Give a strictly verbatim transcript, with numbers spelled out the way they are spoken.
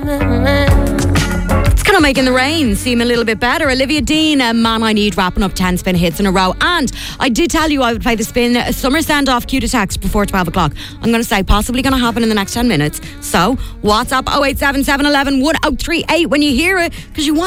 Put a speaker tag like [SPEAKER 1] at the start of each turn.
[SPEAKER 1] It's kind of making the rain seem a little bit better. Olivia Dean, uh, Man I Need, wrapping up ten spin hits in a row. And I did tell you I would play the spin uh, summer send-off cue to text before twelve o'clock. I'm going to say possibly going to happen in the next ten minutes. So WhatsApp oh eight seven seven one one one oh three eight when you hear it, because you want